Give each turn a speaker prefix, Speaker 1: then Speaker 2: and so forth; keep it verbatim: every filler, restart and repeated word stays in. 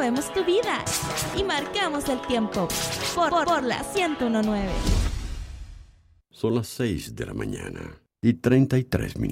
Speaker 1: movemos tu vida y marcamos el tiempo por, por, por la ciento uno punto nueve.
Speaker 2: Son las seis de la mañana y treinta y tres minutos.